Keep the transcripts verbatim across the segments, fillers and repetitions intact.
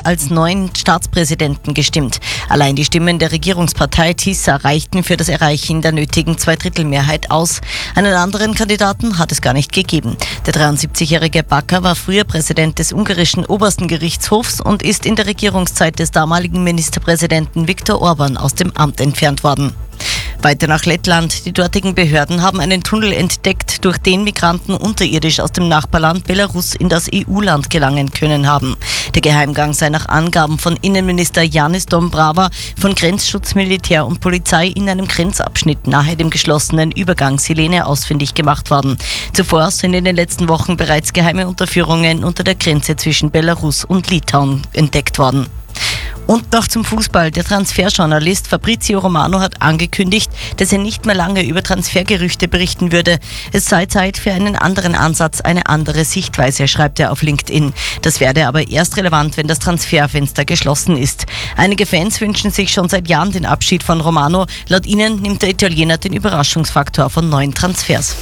als neuen Staatspräsidenten gestimmt. Allein die Stimmen der Regierungspartei TISA reichten für das Erreichen der nötigen Zweidrittelmehrheit aus. Einen anderen Kandidaten hat es gar nicht gegeben. Der dreiundsiebzigjährige Backer war früher Präsident des ungarischen obersten Gerichtshofs und ist in der Regierungszeit des damaligen Ministerpräsidenten Viktor Orban aus dem Amt entfernt worden. Weiter nach Lettland. Die dortigen Behörden haben einen Tunnel entdeckt, durch den Migranten unterirdisch aus dem Nachbarland Belarus in das E U-Land gelangen können haben. Der Geheimgang sei nach Angaben von Innenminister Janis Dombrava von Grenzschutz, Militär und Polizei in einem Grenzabschnitt nahe dem geschlossenen Übergang Silene ausfindig gemacht worden. Zuvor sind in den letzten Wochen bereits geheime Unterführungen unter der Grenze zwischen Belarus und Litauen entdeckt worden. Und noch zum Fußball. Der Transferjournalist Fabrizio Romano hat angekündigt, dass er nicht mehr lange über Transfergerüchte berichten würde. Es sei Zeit für einen anderen Ansatz, eine andere Sichtweise, schreibt er auf LinkedIn. Das werde aber erst relevant, wenn das Transferfenster geschlossen ist. Einige Fans wünschen sich schon seit Jahren den Abschied von Romano. Laut ihnen nimmt der Italiener den Überraschungsfaktor von neuen Transfers.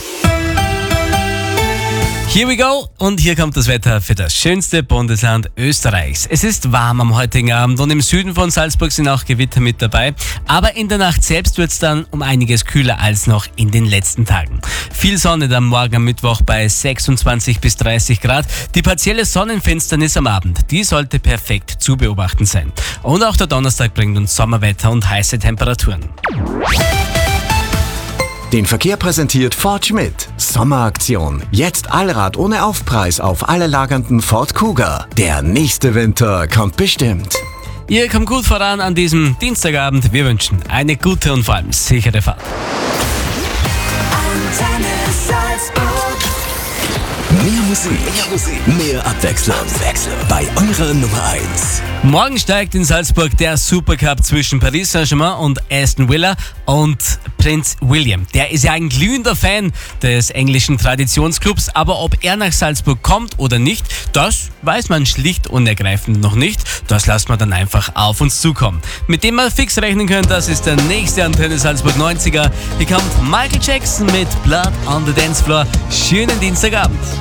Here we go und hier kommt das Wetter für das schönste Bundesland Österreichs. Es ist warm am heutigen Abend und im Süden von Salzburg sind auch Gewitter mit dabei. Aber in der Nacht selbst wird es dann um einiges kühler als noch in den letzten Tagen. Viel Sonne dann morgen am Mittwoch bei sechsundzwanzig bis dreißig Grad. Die partielle Sonnenfinsternis am Abend, die sollte perfekt zu beobachten sein. Und auch der Donnerstag bringt uns Sommerwetter und heiße Temperaturen. Den Verkehr präsentiert Ford Schmidt. Sommeraktion. Jetzt Allrad ohne Aufpreis auf alle lagernden Ford Kuga. Der nächste Winter kommt bestimmt. Ihr kommt gut voran an diesem Dienstagabend. Wir wünschen eine gute und vor allem sichere Fahrt. Mehr Musik, mehr Musik, mehr Abwechslung. Abwechslung. Bei eurer Nummer eins. Morgen steigt in Salzburg der Supercup zwischen Paris Saint-Germain und Aston Villa und Prinz William. Der ist ja ein glühender Fan des englischen Traditionsclubs, aber ob er nach Salzburg kommt oder nicht, das weiß man schlicht und ergreifend noch nicht. Das lassen wir dann einfach auf uns zukommen. Mit dem wir fix rechnen können, das ist der nächste Antenne Salzburg neunziger. Hier kommt Michael Jackson mit Blood on the Dance Floor. Schönen Dienstagabend.